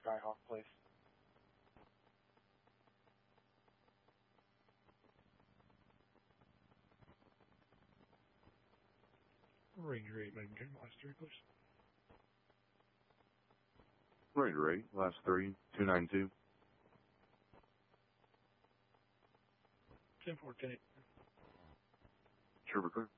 Skyhawk, please. Ranger 8, maintain last 3, please. Ranger 8, last 3, 292. 10-4, 10-8. Trooper clear.